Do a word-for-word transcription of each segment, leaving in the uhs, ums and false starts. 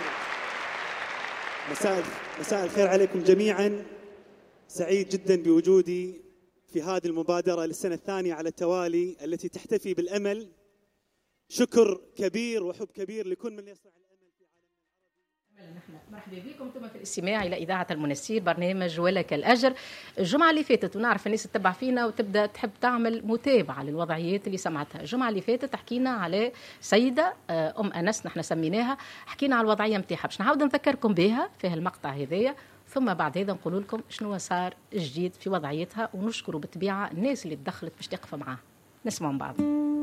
مساء مساء الخير عليكم جميعا. سعيد جدا بوجودي في هذه المبادرة للسنة الثانية على التوالي التي تحتفي بالأمل. شكر كبير وحب كبير لكل من يصنع الأمل في عالمنا العربي. مرحبا بكم انتم في الاستماع الى اذاعه المنسير برنامج ولك الاجر. الجمعه اللي فاتت ونعرف الناس تتبع فينا وتبدا تحب تعمل متابعه للوضعيات اللي سمعتها. الجمعه اللي فاتت حكينا على سيده ام انس نحن سميناها، حكينا على الوضعيه نتاعها، باش نعاود نذكركم بها في هالمقطع هذايا، ثم بعد هذا نقول لكم شنو صار جديد في وضعيتها، ونشكروا بالطبيعه الناس اللي تدخلت باش تقف معاها. نسمع من بعض.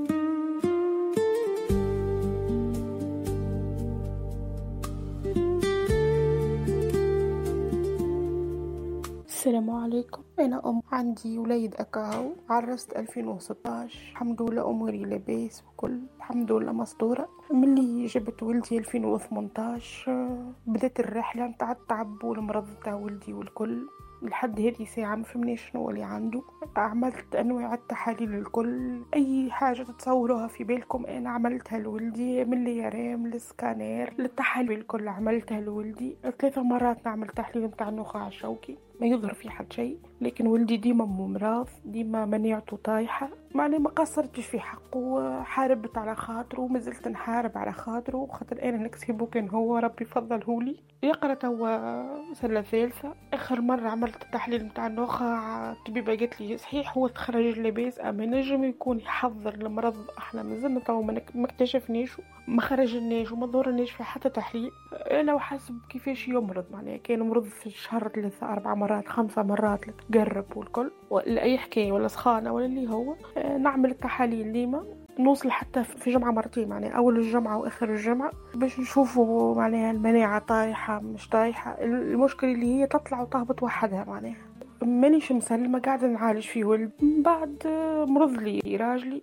السلام عليكم. أنا أم، عندي وليد أكاو، عرست ألفين وستة عشر، الحمد لله أموري لاباس وكل الحمد لله مسطورة. ملي جبت ولدي ألفين وثمانية عشر بدأت الرحلة نتاع التعب والمرض نتاع ولدي والكل. لحد هذه ساعة ما فهمناش شنو اللي عنده. عملت أنواع التحاليل الكل، أي حاجة تتصوروها في بالكم أنا عملتها لولدي، من اليرام للسكانير للتحاليل الكل عملتها لولدي. ثلاثة مرات نعمل تحليل نتاع النخاع الشوكي ما يظهر في حد شيء، لكن ولدي ديما ممراض، ديما مناعته طايحة، معني ما قصرتش في حقه، حاربت على خاطره ومازلت نحارب على خاطره، خاطر أنا نكسبه كان هو ربي فضله لي. يقرأ توا سنة ثالثة. آخر مرة عملت التحليل نتاع النخاع الطبيبة قالت لي صحيح هو تخرج لاباس، أما نجم يكون يحضر المرض. احنا مازلنا توا ما اكتشفناش، ما خرجناش وما ظهرناش في حتى تحليل. أنا وحسب كيفاش يمرض، معناها كان مرض في الشهر ثلاثة أربع مرات خمسة مرات تقرب والكل، ولا أي حكاية ولا سخانة ولا اللي هو. نعمل التحاليل ديما، نوصل حتى في جمعة مرتين، معناها أول الجمعة وآخر الجمعة، باش نشوفوا معناها المناعة طايحة مش طايحة. المشكلة اللي هي تطلع وتهبط وحدها، معناها مانيش مسلمة قاعدة نعالج في ولد. بعد مرض لي راجلي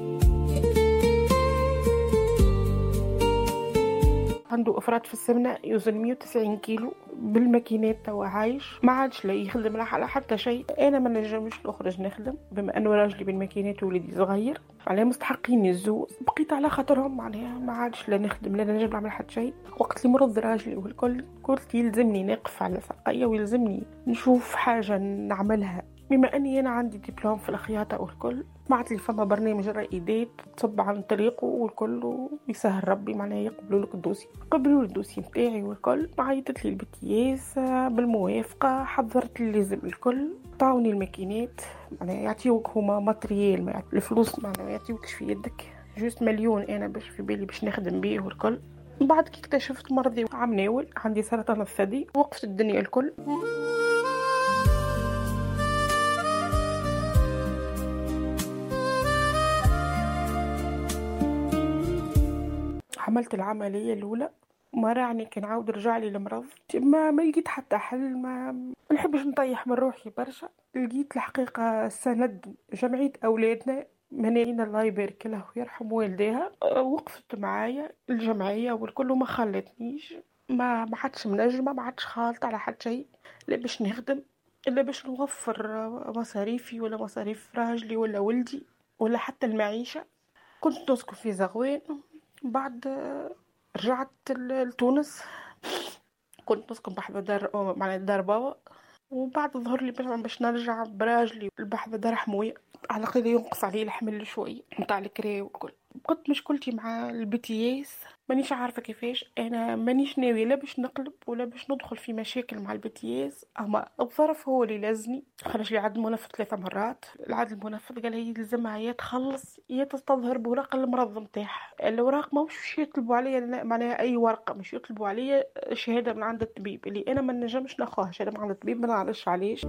عنده افراط في السمنه، يوزن مية وتسعين كيلو، بالماكينات توا عايش، ما عادش لا يخدم لا على حتى شيء. انا ما نجمش نخرج نخدم بما انه راجلي بالماكينات وولدي صغير، على مستحقين الزوز، بقيت على خاطرهم، معناها ما عادش لا نخدم لا نجم نعمل حتى شيء. وقت اللي مرض راجلي والكل قلت يلزمني نقف على ساقية ويلزمني نشوف حاجه نعملها، بما اني انا عندي دبلوم في الخياطه والكل. سمعت لي فما برنامج رائدات تصب عن طريقه والكل، ويسهل ربي معناها يقبلوا لك الدوسي. قبلوا الدوسي نتاعي والكل، عيطت لي البتياس بالموافقه، حضرت اللي لازم الكل، عطاوني الماكينات، معناها يعطيوك هما ماتريال، ما الفلوس معناها ما يعطيوكش في يدك، جوست مليون انا باش في بالي باش نخدم بيه والكل. بعد كي اكتشفت مرضي عم ناول، عندي سرطان الثدي، وقفت الدنيا الكل. عملت العملية الأولى، ما رعني كان عاود رجع لي المرض، ما ما لقيت حتى حل، ما ما نحبش نطيح من روحي برشا. لقيت الحقيقة سند جمعية أولادنا منين الله يبارك له ويرحم والديها، وقفت معايا الجمعية والكل ما خلتنيش، ما ما حدش منجمة، ما حدش خالط على حد شيء، لا باش نخدم إلا باش نوفر مصاريفي ولا مصاريف راجلي ولا ولدي ولا حتى المعيشة. كنت نسكن في زغوان، بعد رجعت لتونس، كنت نسكن بحذا دار معناها دار بابا، وبعد ظهر لي باش نرجع براجلي بحذا دار حموية، على قيد ينقص عليه الحمل شوي نتاع الكري وكل. كنت مشكلتي مع البتياس، مانيش عارفة كيفاش، أنا مانيش ناوية لا باش نقلب ولا باش ندخل في مشاكل مع البتياس، أما الظرف هو اللي لازني. خرج لي عدد منفذ ثلاثة مرات، العدد المنفذ قال هي يلزمها يا تخلص يا تستظهر بورق المرض نتاعها. الأوراق ما مش يطلبوا عليا معناها أي ورقة، مش يطلبوا عليا شهادة من عند الطبيب اللي أنا ما نجمش ناخذها، شهادة من عند الطبيب ما نعرفش علاش.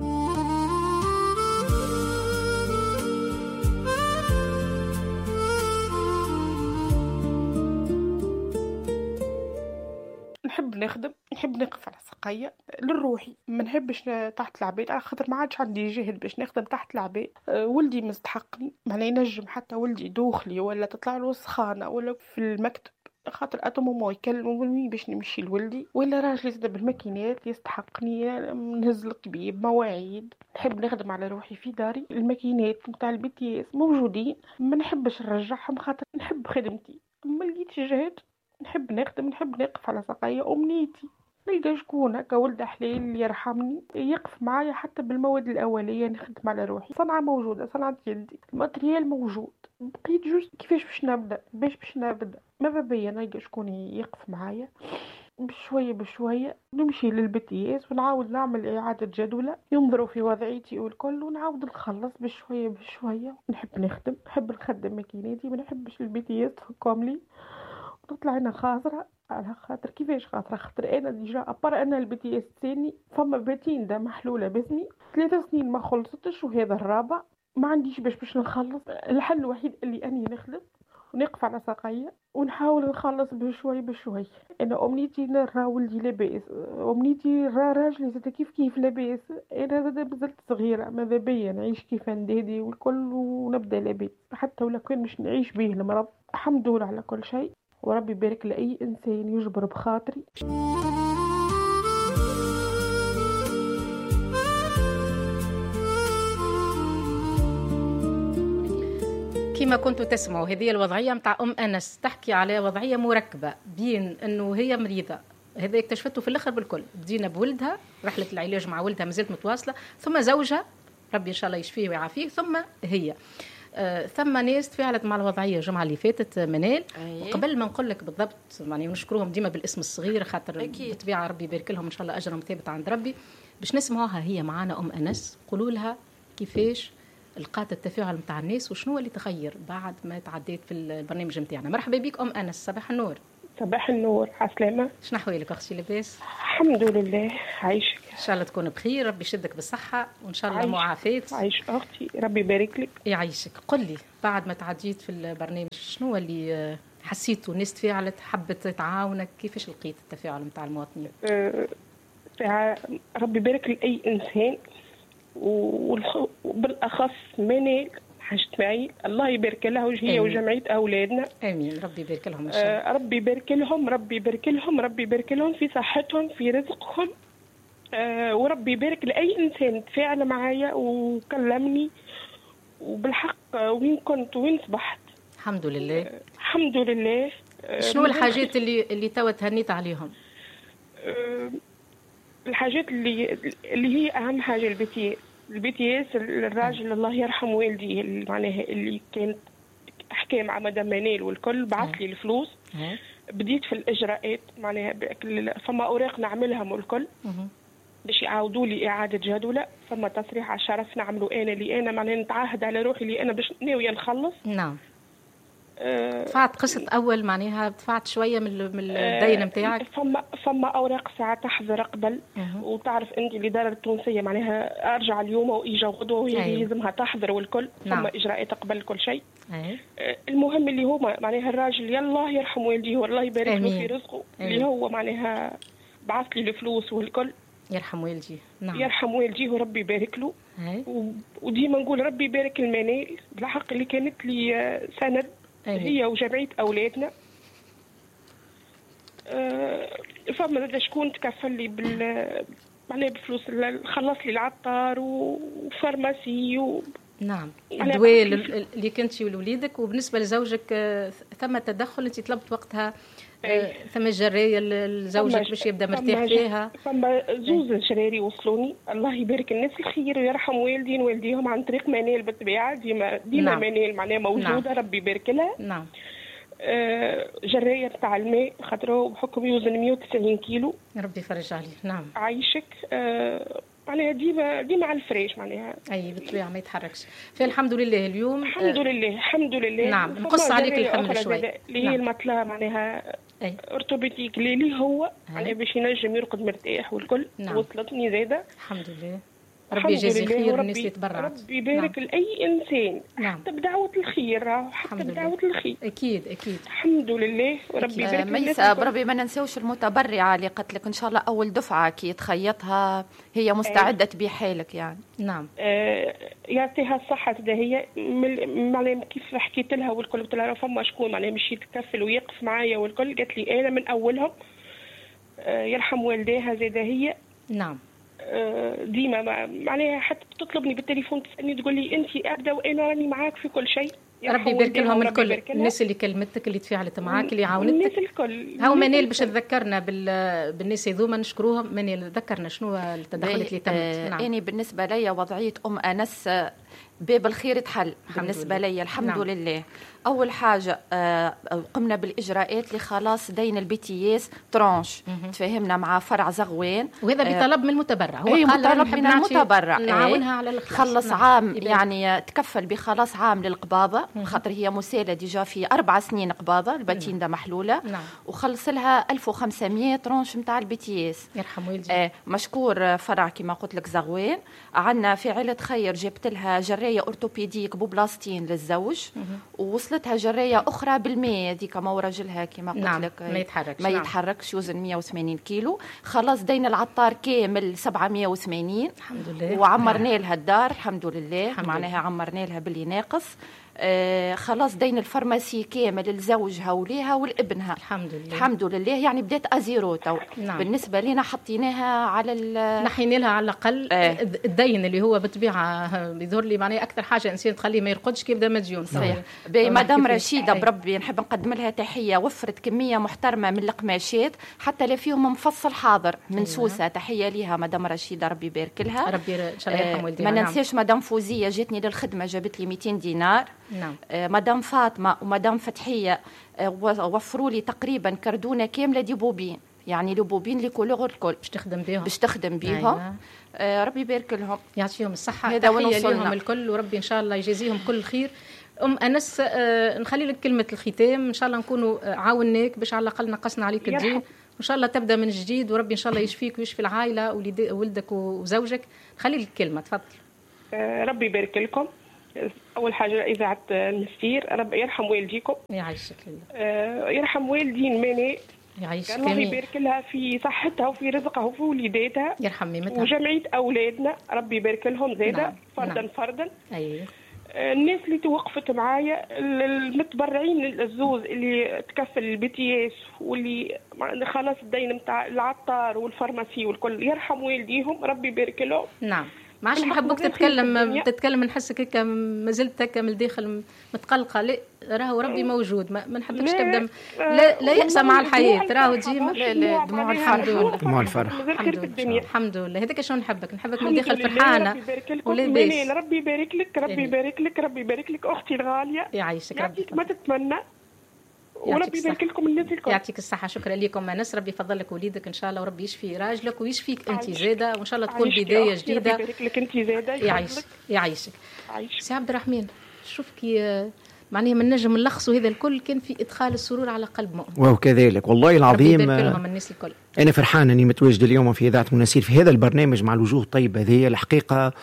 نحب نخدم، نحب نقف على ساقية للروحي، ما نحبش تحت العباد، على خاطر ما عادش عندي جهد باش نخدم تحت العباد. أه ولدي مستحقني، ما ينجم حتى ولدي دوخلي ولا تطلع له سخانة ولا في المكتب، خاطر اتومو ما يكلموني باش نمشي لولدي، ولا راجلي زاد بالماكينات يستحقني نهز الطبيب مواعيد. نحب نخدم على روحي في داري، الماكينات نتاع البي تي اس موجودين، ما نحبش نرجعهم خاطر نحب خدمتي، ما لقيتش جهد نحب نخدم، نحب نقف على ساقية. أمنيتي نلقى شكون هكا ولد حليل يرحمني يقف معايا حتى بالمواد الأولية، نخدم على روحي. صنعة موجودة، صنعة يدي، الماتريال موجود، بقيت جوست كيفاش باش نبدا باش باش نبدا ماذا بيا نلقى شكون يقف معايا بشوية بشوية. نمشي للبتياس ونعاود نعمل إعادة جدولة، ينظروا في وضعيتي والكل، ونعاود نخلص بشوية بشوية. نحب نخدم، نحب نخدم ماكيناتي، ما نحبش البتياس تفكم لي وتطلع أنا خاسرة. على خاطر كيفاش خاطرة؟ خاطر أنا ديجا أبار أنا البتياس الثاني فما باتين دا محلولة باسمي ثلاثة سنين ما خلصتش، وهذا الرابع ما عنديش باش باش نخلص. الحل الوحيد اللي أني نخدم ونقف على ساقية ونحاول نخلص بشوي بشوي. انا امنيتي نرى ولدي لاباس، امنيتي نرى راجلي زاد كيف كيف لاباس. انا زاد بزلت صغيره، ماذا بيا نعيش كيف ندادي والكل ونبدا لاباس، حتى ولا كان مش نعيش به المرض. الحمد لله على كل شيء، وربي يبارك لاي انسان يجبر بخاطري. كما كنتوا تسمعوا هذه الوضعية متاع أم أنس تحكي على وضعية مركبة بين أنه هي مريضة، هذا اكتشفته في الآخر بالكل. بدينا بولدها، رحلة العلاج مع ولدها مازالت متواصلة، ثم زوجها ربي إن شاء الله يشفيه ويعافيه، ثم هي آه، ثم ناس تفاعلت مع الوضعية الجمعة اللي فاتت منال. وقبل ما نقول لك بالضبط يعني نشكرهم ديما بالاسم الصغير خاطر بالطبيعة ربي يبارك لهم إن شاء الله أجرهم ثابت عند ربي. باش نسمعوها هي معانا أم أنس، قولوا لها كيفاش لقات التفاعل متاع الناس وشنو اللي تغير بعد ما تعديت في البرنامج نتاعنا. مرحبا بك ام انس، صباح النور. صباح النور، عسلامة. شنو احوالك اختي لاباس؟ الحمد لله، عايشك ان شاء الله تكون بخير، ربي يشدك بالصحه وان شاء الله معافاة. عايش اختي، ربي يبارك لك. يعيشك. قل لي بعد ما تعديت في البرنامج شنو اللي حسيتوا؟ الناس تفاعلت، حبت تعاونك، كيفاش لقيت التفاعل متاع المواطنين؟ أه ربي يبارك لاي انسان، وبالاخص منال حاجة معي، الله يبارك لها وهي وجمعيه اولادنا. امين، ربي يبارك لهم ان شاء الله. آه ربي يبارك لهم، ربي يبارك لهم، ربي يبارك لهم في صحتهم، في رزقهم. آه وربي يبارك لاي انسان تفاعل معايا وكلمني، وبالحق وين كنت وين صبحت الحمد لله. آه الحمد لله. آه شنو الحاجات اللي اللي توا تهنيت عليهم؟ آه الحاجات اللي اللي هي اهم حاجه البيتياس. البيتياس الراجل الله يرحم والدي معناها اللي كانت حكى مع مدام منال والكل، بعث لي الفلوس. بديت في الاجراءات معناها فما اوراق نعملها والكل باش يعاودوا لي اعاده جدوله. فما تصريح على الشرف نعملوا انا اللي انا معناها نتعهد على روحي اللي انا باش ناويه نخلص. نعم. دفعت قسط اول معناها دفعت شويه من من الدين نتاعك؟ فما فما اوراق ساعه تحضر قبل. أه. وتعرف انت الاداره التونسيه معناها ارجع اليوم واجا غدوه وهي لازمها تحضر والكل. نعم. فما اجراءات قبل كل شيء. أه. المهم اللي هو معناها الراجل يالله يرحم والديه والله يبارك له في رزقه. أمين. اللي هو معناها بعث لي الفلوس والكل. يرحم والديه. نعم. يرحم والديه وربي يبارك له. أه. وديما نقول ربي يبارك المنال بالحق اللي كانت لي سند. أيه. هي وجمعيه اولادنا. أه فما زاد شكون تكفل لي بال معناها بفلوس، خلص لي العطار وفارماسي و... نعم. الدواء اللي كنتي ولوليدك. وبالنسبه لزوجك ثم تدخل انت طلبت وقتها؟ أيه. ثم جرايه لزوجك باش يبدا مرتاح فيها؟ فما زوز جراري وصلوني، الله يبارك الناس الخير ويرحم والدين والديهم عن طريق منال بالطبيعه. ديما ديما نعم. منال معناها موجوده. نعم. ربي يبارك لها. نعم. آه جرايه تاع الماء خاطر بحكم يوزن مية وتسعين كيلو. ربي يفرج عليه. نعم. عايشك. آه معناها ديما ديما على الفريش معناها. اي بالطبيعه ما يتحركش. فالحمد لله اليوم الحمد آه لله الحمد لله. نعم. نقص عليك الحمل شوي. اللي هي المطلع معناها ارتوبيتيك اللي هو معناها باش ينجم يرقد مرتاح والكل. نعم. وصلتني زاده الحمد لله. ربي يجازي خير الناس اللي تبرعت. ربي يبارك نعم. لاي انسان. نعم. حتى بدعوه الخير حتى بدعوه الخير. اكيد اكيد. الحمد لله وربي يبارك. ميسة بربي ما ننساوش المتبرعه اللي قالت لك ان شاء الله اول دفعه كي تخيطها هي مستعده تبيع حالك يعني. نعم. آه يعطيها الصحه ده هي معناها كيف حكيت لها والكل قلت لها فما شكون معناها مشي يتكفل ويقف معايا والكل، قالت لي انا من اولهم. آه يرحم والديها زاده هي. نعم. ديما معناها حتى تطلبني بالتليفون تسالني تقول لي انت ابدا وانا راني معاك في كل شيء. ربي يبارك لهم الكل، الناس اللي كلمتك اللي تفاعلت معاك اللي عاونتك الناس الكل. هاو منال باش تذكرنا بالناس هذوما نشكروهم. منال ذكرنا شنو التدخلات اللي تمت. نعم. أنا بالنسبة لي وضعية أم أنس باب الخير تحل بالنسبة لي الحمد نعم. لله. أول حاجة قمنا بالإجراءات لخلاص دين البي تي اس ترانش، تفاهمنا مع فرع زغوان، وهذا بطلب من المتبرع. هو قال طلب من المتبرع نعاونها على الخلاص. خلص نعم. عام يعني تكفل بخلاص عام للقباضة، خاطر هي مسالة ديجا في أربع سنين قباضة الباتين ده محلولة نعم. وخلص لها ألف وخمسمية ترانش متاع البي تي اس. يرحم والدي. آه مشكور فرع كما قلت لك زغوان. عندنا في عيلة خير جبت لها جراية أورتوبيديك بوبلاستين للزوج، ووصلتها جراية أخرى بالمية ذيك ما ورجلها كما قلت نعم. لك ما يتحركش ما نعم. يتحركش يوزن مية وثمانين كيلو. خلاص دين العطار كامل سبعمية وثمانين الحمد لله، وعمرنا لها الدار الحمد لله الحمد معناها عمرنا لها باللي ناقص. آه خلاص دين الفارماسي كامل لزوجها وليها والابنها الحمد لله الحمد لله. يعني بدات ازيرو تو نعم. بالنسبه لنا حطيناها على نحينا لها على الاقل آه. الدين اللي هو بالطبيعه يظهر لي معناها اكثر حاجه انسان تخليه ما يرقدش كي بدا مديون صحيح. مدام رشيده بربي نحب نقدم لها تحيه، وفرت كميه محترمه من القماشات حتى لا فيهم مفصل حاضر من أيوة. سوسه تحيه ليها مدام رشيده ربي يبارك لها ربي ان شاء الله يرحم والديها. ما ننساش نعم. مدام فوزيه جاتني للخدمه جابت لي مئتين دينار نعم. آه مدام فاطمه ومدام فتحيه آه وفروا لي تقريبا كردونه كامله دي بوبين، يعني لبوبين لكولور الكل باش تخدم بهم باش تخدم بهم أيوة. آه ربي يبارك لهم يعطيهم الصحه. هذا ونوصلهم الكل وربي ان شاء الله يجازيهم كل خير. ام انس آه نخلي لك كلمه الختام، ان شاء الله نكونوا عاوناك باش على الاقل نقصنا عليك الدين، وان شاء الله تبدا من جديد وربي ان شاء الله يشفيك ويشفي العائله وولدك وزوجك. خلي لك كلمه تفضل. آه ربي يبارك لكم. أول حاجة إذاعة المسير رب يرحم والديكم يعيشك لله. آه يرحم والدي الماني يعيشك الله يبارك لها في صحتها وفي رزقها وفي وليداتها يرحم ميمتها وجمعية أولادنا ربي يبارك لهم زادا نعم. فردا نعم. فردا أيه. آه الناس اللي توقفت معايا المتبرعين الزوز اللي تكفل البي تي اس واللي خلاص الدين متاع العطار والفارماسي والكل يرحم والديهم ربي يبارك لهم. نعم ما عادش نحبك تتكلم تتكلم نحسك هيك ما زلت هكا من الداخل متقلقه. لا راهو ربي موجود ما نحبكش تبدا لا لا يأسى مع الحياه راهو ديما لا لا دموع الحمد لله دموع الفرح الحمد لله. هذاك شنو نحبك نحبك من الداخل فرحانه ولاباس. ربي يبارك لك ربي يبارك لك ربي يبارك لك اختي الغاليه يعيشك ربي ما تتمنى وربي يبارك لكم الناس الكل. يعطيك الصحة. شكرا لكم أنس. ربي يفضل لك وليدك إن شاء الله وربي يشفي راجلك ويشفيك أنت زادة وإن شاء الله تكون بداية جديدة. ربي يبارك لك أنت زادة يعيشك يعيشك. سي عبد الرحمن شوف كي معناها من نجم نلخصوا هذا الكل كان في إدخال السرور على قلب مؤمن. وكذلك والله العظيم ربي يبارك لهم الناس الكل. أنا فرحان أني متواجد اليوم في إذاعة مناسير في هذا البرنامج مع الوجوه الطيبة هذه الحقيقة.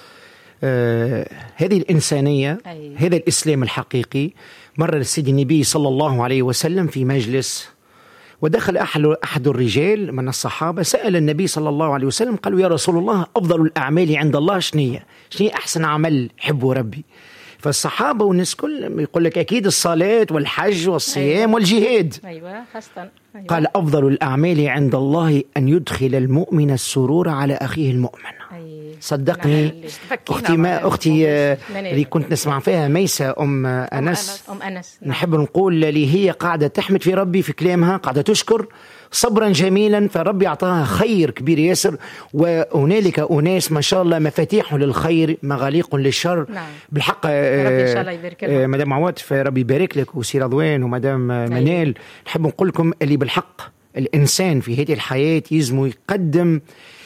آه هذه الإنسانية أي. هذا الإسلام الحقيقي. مر السيد النبي صلى الله عليه وسلم في مجلس ودخل أحد الرجال من الصحابة سأل النبي صلى الله عليه وسلم قالوا يا رسول الله أفضل الأعمال عند الله شنية شنية أحسن عمل حبه ربي؟ فالصحابة والناس كل يقول لك أكيد الصلاة والحج والصيام أيوة. والجهاد أيوة خاصة أيوة. قال أفضل الأعمال عند الله أن يدخل المؤمن السرور على أخيه المؤمن. أيوة. صدقني أختي ما أختي اللي كنت نسمع فيها ميسة أم أنس, أم أنس. نحب نقول اللي هي قاعدة تحمد في ربي في كلامها قاعدة تشكر صبرا جميلا فربي أعطاها خير كبير ياسر. وهنالك أناس ما شاء الله مفاتيح للخير مغاليق للشر. نعم. بالحق ربي إن شاء الله يبارك لك. مدام عواطف ربي يبارك لك وسي رضوان ومدام منال. نحب نقول لكم اللي بالحق الإنسان في هذه الحياة يزمو يقدم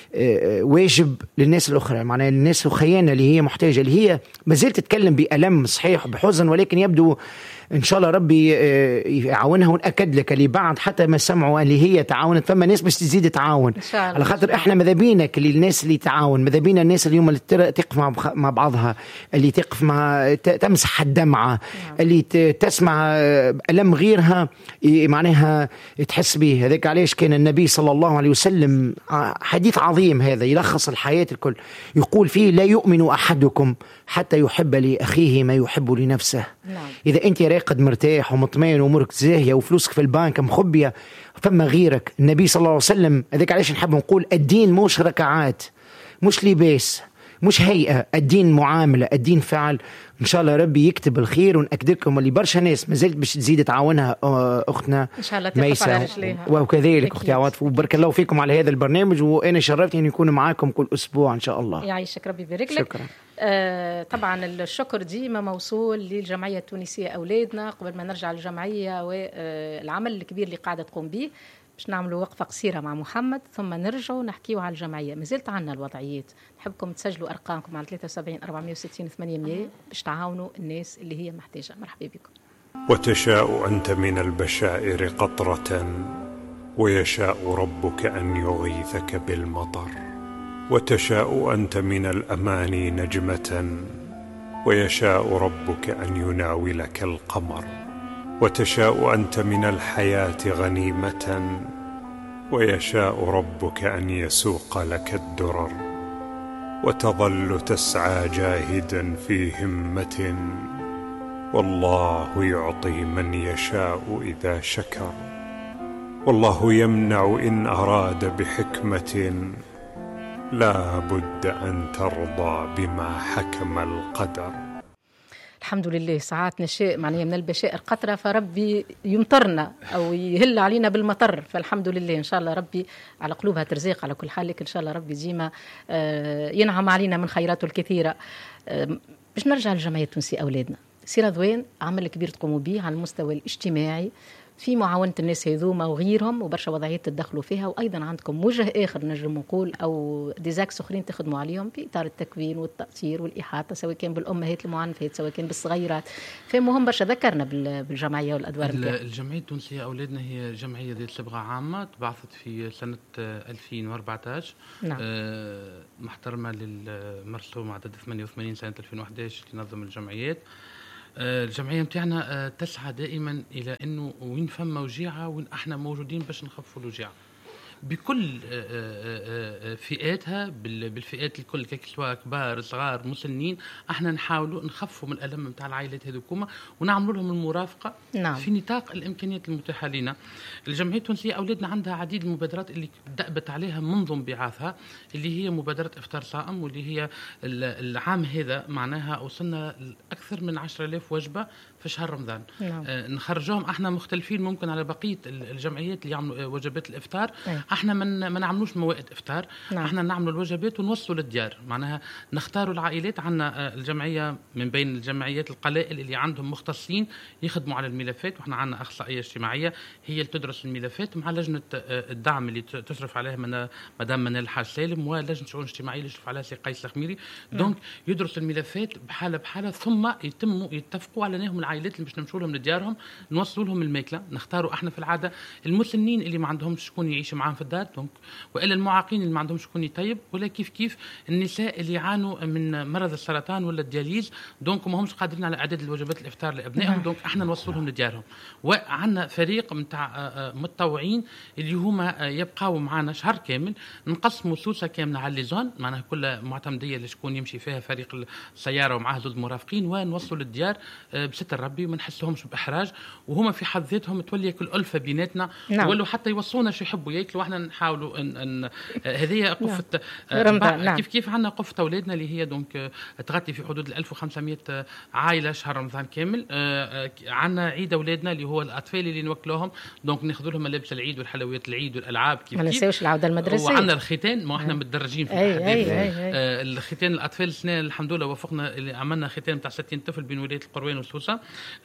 واجب للناس الأخرى معناها الناس الخيانة اللي هي محتاجة اللي هي ما زلت تتكلم بألم صحيح بحزن ولكن يبدو إن شاء الله ربي يعاونها. ونأكد لك اللي بعد حتى ما سمعوا اللي هي تعاونت فما ناس بس تزيد تعاون على خاطر إحنا ماذا بينك اللي الناس اللي تعاون ماذا بينا الناس اليوم اللي تقف مع مع بعضها اللي تقف مع تمسح الدمعة اللي تسمع ألم غيرها معناها تحس به. هذاك علاش كان النبي صلى الله عليه وسلم حديث عظيم هذا يلخص الحياة الكل يقول فيه لا يؤمن أحدكم حتى يحب لأخيه ما يحب لنفسه. نعم. إذا أنت راقد مرتاح ومطمئن وأمورك زاهية وفلوسك في البنك مخبية فما غيرك. النبي صلى الله عليه وسلم هذاك علاش نحب نقول الدين مش ركعات مش لباس مش هيئة، الدين معاملة، الدين فعل. إن شاء الله ربي يكتب الخير، ونأكد لكم اللي برشا ناس ما زلت باش تزيد تعاونها أختنا إن شاء الله تقف على رجليها، وكذلك أختي عواطف. وبارك الله فيكم على هذا البرنامج، وأنا شرفتني أن يكون معاكم كل أسبوع إن شاء الله. يعيشك ربي يبارك لك. شكرا. آه طبعا الشكر ديما موصول للجمعية التونسية أولادنا. قبل ما نرجع للجمعية والعمل الكبير اللي قاعدة تقوم به، باش نعملوا وقفة قصيرة مع محمد ثم نرجعوا نحكيوا على الجمعية. مازلت عنا الوضعيات، نحبكم تسجلوا أرقامكم على ثلاثة وسبعين أربعمائة وستين ثمانمائة باش تعاونوا الناس اللي هي محتاجة. مرحبا بكم. وتشاء أنت من البشائر قطرة، ويشاء ربك أن يغيثك بالمطر. وتشاء أنت من الأماني نجمة، ويشاء ربك أن يناولك القمر. وتشاء أنت من الحياة غنيمة، ويشاء ربك أن يسوق لك الدرر. وتظل تسعى جاهدا في همة، والله يعطي من يشاء إذا شكر. والله يمنع إن أراد بحكمة، لا بد أن ترضى بما حكم القدر. الحمد لله. ساعات نشاء معناها من البشائر قطرة، فربي يمطرنا أو يهل علينا بالمطر، فالحمد لله. إن شاء الله ربي على قلوبها ترزيق على كل حال، لكن إن شاء الله ربي ديما ينعم علينا من خيراته الكثيرة. باش نرجع للجمعية التونسية أولادنا، سي رضوان عمل كبير تقوموا به على المستوى الاجتماعي في معاونة الناس هذوما وغيرهم، وبرشا وضعيات تدخلوا فيها. وأيضا عندكم وجه آخر نجم نقول أو ديزاكس أخرين تخدموا عليهم في إطار التكوين والتأثير والإحاطة، سواء كان بالأمهات المعنفات سواء كان بالصغيرات. فمهم برشا ذكرنا بالجمعية والأدوار. الجمعية التونسية أولادنا هي جمعية ذات صبغة عامة، تبعثت في سنة ألفين وأربعة عشر. نعم. آه محترمة للمرسوم عدد ثمانية وثمانين سنة ألفين وأحد عشر لنظم الجمعيات. الجمعية متاعنا تسعى دائما إلى أنه وين فما وجيعة وين احنا موجودين باش نخفوا الوجيعة بكل فئاتها، بالفئات الكل سواء كبار صغار مسنين. احنا نحاولوا نخفوا من الألم متاع العائلات هذوكما ونعملوا لهم المرافقة. نعم. في نطاق الإمكانيات المتاحة لنا. الجمعية التونسية أولادنا عندها عديد المبادرات اللي دأبت عليها منذ انبعاثها، اللي هي مبادرة إفطار صائم، واللي هي العام هذا معناها وصلنا أكثر من عشرة آلاف وجبة في شهر رمضان. نعم. آه نخرجهم. احنا مختلفين ممكن على بقيه الجمعيات اللي يعملوا وجبات الافطار. أي. احنا من ما نعملوش موائد افطار. نعم. احنا نعملوا الوجبات ونوصلوا للديار، معناها نختاروا العائلات. عندنا آه الجمعيه من بين الجمعيات القلائل اللي عندهم مختصين يخدموا على الملفات، واحنا عندنا اخصائيه اجتماعيه هي اللي تدرس الملفات مع لجنه آه الدعم اللي تشرف عليها من مدام منال الحاج سالم، ولجنه شؤون اجتماعيه اللي يشرف عليها سي قيس الخميري. دونك يدرس الملفات بحاله بحاله، ثم يتموا يتفقوا على انهم العائلات اللي باش نمشوا لهم لديارهم نوصلوا لهم الماكله. نختاروا احنا في العاده المسنين اللي ما عندهمش شكون يعيش معاهم في الدار، دونك والا المعاقين اللي ما عندهمش شكون يطيب، ولا كيف كيف النساء اللي يعانوا من مرض السرطان ولا الدياليز، دونك ما همش قادرين على اعداد الوجبات الافطار لابنائهم، دونك احنا نوصلهم لديارهم. وعندنا فريق نتاع متطوعين اللي هما يبقاو معنا شهر كامل، نقسموا سوسه كامله على لي زون، معناها كل معتمديه لشكون يمشي فيها فريق السياره ومعاه زوج مرافقين، ونوصلوا للديار بستر ربي وما نحسهمش باحراج، وهما في حد ذاتهم تولي كل الفه بيناتنا. نعم. ولو حتى يوصونا شو يحبوا ياكلوا، احنا نحاولوا ان, إن هذه قفه. نعم. كيف كيف عندنا قفه اولادنا اللي هي دونك تغطي في حدود ألف وخمسمائة عائله شهر رمضان كامل. عندنا عيد اولادنا اللي هو الاطفال اللي نوكلوهم، دونك ناخذ لهم ملابس العيد والحلويات العيد والالعاب. كيف ما ننساوش العوده المدرسيه. وعندنا الختان، ما احنا متدرجين في أي أي أي آه الختان الاطفال السنه الحمد لله وفقنا، اللي عملنا ختان تاع ستين طفل بين ولايه القروان وسوسه.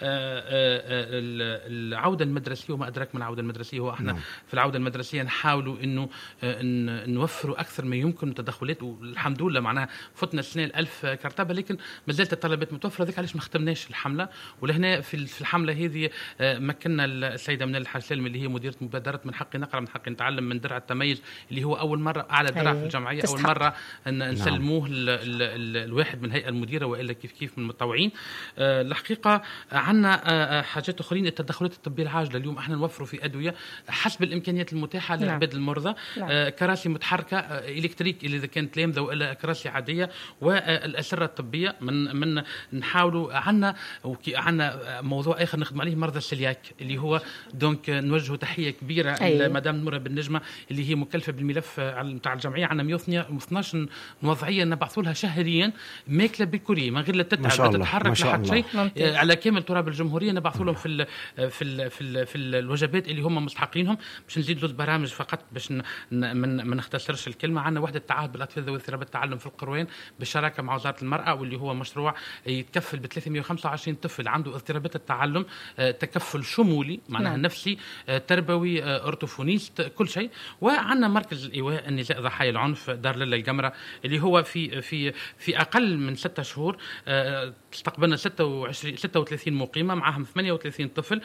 العوده المدرسيه وما ادراك من العوده المدرسيه، هو احنا نعم. في العوده المدرسيه نحاولوا انه نوفروا اكثر ما يمكن تدخلات، والحمد لله معناها فتنا السنه الألف كرتبه، لكن ما زالت الطلبات متوفره. ذيك علاش ما ختمناش الحمله. ولهنا في الحمله هذه مكننا السيده منال الحاج سالم اللي هي مديره مبادره من حقي نقرا من حقي نتعلم من درع التميز، اللي هو اول مره اعلى درع في الجمعيه، اول مره نسلموه نعم. الواحد من الهيئه المديره والا كيف كيف من المتطوعين. الحقيقه عندنا حاجات اخرين، التدخلات الطبيه العاجله اليوم احنا نوفروا في ادويه حسب الامكانيات المتاحه للعباد المرضى. نعم. كراسي متحركه الكتريك اذا كانت لامذه والا كراسي عاديه، والاسره الطبيه من من نحاولوا. عندنا عندنا موضوع اخر نخدم عليه، مرضى السلياك اللي هو دونك نوجه تحيه كبيره أيوه. لمدام نورة بالنجمه اللي هي مكلفه بالملف نتاع الجمعيه. عندنا مئة واثناش وضعيه نبعثوا لها شهريا ماكله بكوريه من غير لا تتعب لا تتحرك لا حتى شيء، على كامل تراب الجمهوريه نبعثوا لهم في ال في ال في ال في الوجبات اللي هم مستحقينهم. باش نزيدوا البرامج فقط باش ما نختصرش الكلمه. عندنا وحده تعهد بالاطفال ذوي اضطرابات التعلم في القروان بالشراكه مع وزاره المراه، واللي هو مشروع يتكفل ب ثلاثمئة وخمسة وعشرين طفل عنده اضطرابات التعلم، تكفل شمولي معناها نعم. نفسي تربوي أورتوفونيست كل شيء. وعندنا مركز الإيواء النساء ضحايا العنف دار لله الجمرة اللي هو في في في أقل من ستة شهور استقبلنا ستة وعشرين ستة وثلاثين مقيمة معهم ثمانية وثلاثين طفل.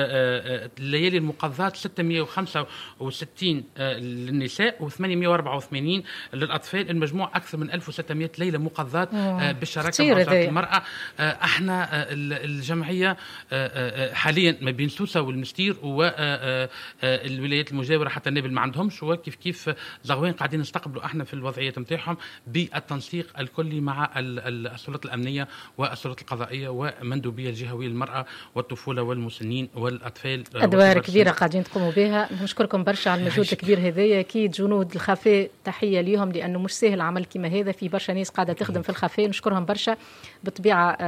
الليالي المقضات ستمئة وخمسة وستين للنساء وثمانمئة وأربعة وثمانين للأطفال، المجموع أكثر من ألف وستمئة ليلة مقضات بالشراكة مع وزارة المرأة. احنا الجمعية حاليا ما بين سوسة والمستير والولايات المجاورة حتى نابل ما عندهمش، وكيف كيف زغوين قاعدين نستقبلوا احنا في الوضعيات نتاعهم بالتنسيق الكلي مع السلطات الأمنية والسلطات القضائية ومندوبية الجهوية للمرأة والطفولة والمسنين والأطفال. أدوار كبيرة قاعدين تقوموا بها، نشكركم برشا على المجهود الكبير هذايا. أكيد جنود الخفاء تحية ليهم لأنه مش سهل عمل كما هذا، في برشا ناس قاعدة تخدم في الخفاء، نشكرهم برشا. بالطبيعة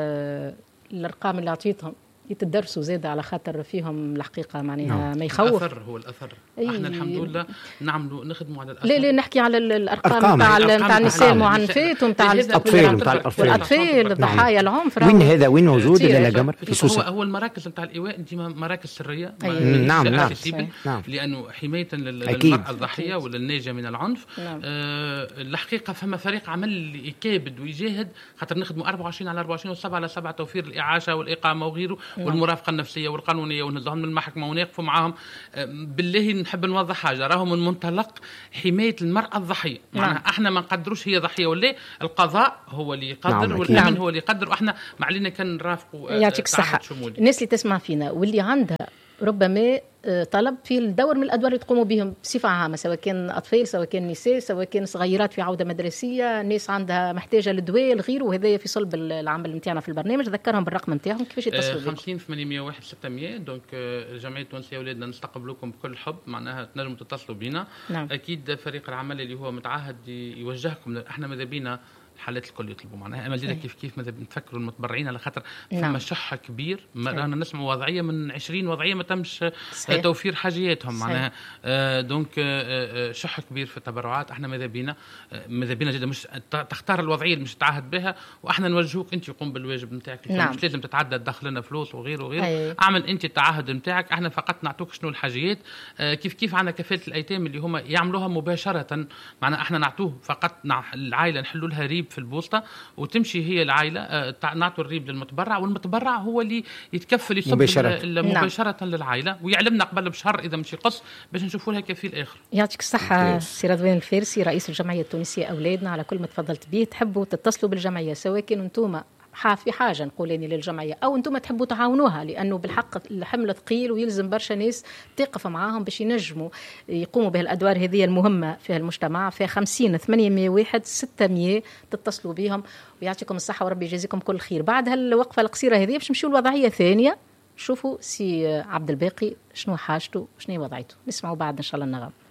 آه الأرقام اللي أعطيتهم يتدرسوا زيادة على خاطر فيهم الحقيقة معناها ما يخوف. الأثر هو الأثر. أيه. احنا الحمد لله نعملوا نخدموا على الأثر. لا لا نحكي على الأرقام نتاع نتاع النساء المعنفات ونتاع الأطفال والأطفال ضحايا العنف. وين هذا وين موجود إلى جمر في سوسة؟ هو هو المراكز نتاع الإيواء ديما مراكز سرية. أيه. نعم نعم. نعم. لأنه حماية للمرأة الضحية وللناجية من العنف. نعم. آه الحقيقة فما فريق عمل يكابد ويجاهد خاطر نخدموا أربعة وعشرين على أربعة وعشرين وسبعة على سبعة توفير الإعاشة والإقامة وغيره. نعم. والمرافقة النفسية والقانونية ونزلهم من المحكمة ونقفوا معهم. بالله نحب نوضح حاجة، راهم من منطلق حماية المرأة الضحية. نعم. معناها احنا ما نقدروش هي ضحية ولا، القضاء هو اللي يقدر. نعم. والأمن نعم. هو اللي يقدر، واحنا ما علينا كان نرافقوا. يعطيك الصحة. الناس اللي تسمع فينا واللي عندها ربما طلب في الدور من الأدوار اللي تقوموا بهم بصفة عامة، سواء كان أطفال سواء كان نساء سواء كان صغيرات في عودة مدرسية، ناس عندها محتاجة للدواء الغير، وهذا في صلب العمل نتاعنا في البرنامج. ذكرهم بالرقم نتاعهم كيفاش يتصلوا بكم. خمسين ثمانمئة وواحد ستمئة. دونك الجمعية التونسية أولادنا نستقبلوكم بكل حب، معناها تنجموا تتصلوا بنا. نعم. أكيد فريق العمل اللي هو متعهد يوجهكم. احنا ماذا بينا الحالات الكل يطلبوا معناها امل جدا كيف كيف ماذا بنتفكروا المتبرعين على خاطر فما شح كبير. رانا نسمع وضعيه من عشرين وضعيه ما تمش صحيح. توفير حاجياتهم معناها. آه دونك آه شح كبير في التبرعات. احنا ماذا بينا آه ماذا بينا جدا مش تختار الوضعيه اللي مش تتعهد بها، واحنا نوجهوك انت يقوم بالواجب نتاعك. نعم. مش لازم تتعدى تدخل لنا فلوس وغيره وغيره. أيه. اعمل انت التعهد نتاعك، احنا فقط نعطوك شنو الحاجيات. آه كيف كيف عندنا كفاله الايتام اللي هم يعملوها مباشره، معناها احنا نعطوه فقط العائله نحلوا لها ريب في البوسطه وتمشي هي العائله. نعطوا الريب للمتبرع، والمتبرع هو اللي يتكفل يصب مباشره, مباشرة نعم. للعائله، ويعلمنا قبل بشهر اذا مش يقص باش نشوفوا لها كفيل اخر. يعطيك الصحه سي رضوان الفارسي رئيس الجمعيه التونسيه اولادنا على كل ما تفضلت به. تحبوا تتصلوا بالجمعيه سواء كانوا انتم في حاجه نقولين للجمعيه او انتم تحبوا تعاونوها، لانه بالحق الحمل ثقيل ويلزم برشا ناس تقف معاهم باش ينجموا يقوموا بهالادوار هذه المهمه في المجتمع. في خمسين ثمانمئة وواحد ستمئة تتصلوا بهم، ويعطيكم الصحه وربي يجازيكم كل خير. بعد هالوقفه القصيره هذه باش نمشيو لوضعيه ثانيه، شوفوا سي عبد الباقي شنو حاجته وشنو وضعيته. نسمعوا بعد ان شاء الله النغم.